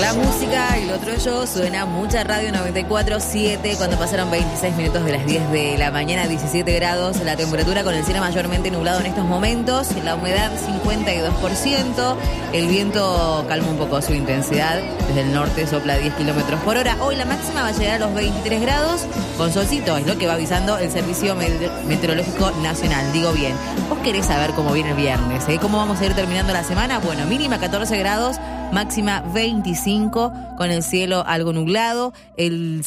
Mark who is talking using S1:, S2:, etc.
S1: La música y lo otro yo, suena mucha radio 94.7 cuando pasaron 26 minutos de las 10 de la mañana, 17 grados, la temperatura con el cielo mayormente nublado en estos momentos, la humedad 52%, el viento calma un poco su intensidad, desde el norte sopla 10 kilómetros por hora. Hoy la máxima va a llegar a los 23 grados con solcito, es lo que va avisando el Servicio Meteorológico Nacional, digo bien. ¿Vos querés saber cómo viene el viernes? ¿Cómo vamos a ir terminando la semana? Bueno, mínima 14 grados, máxima 25, con el cielo algo nublado. El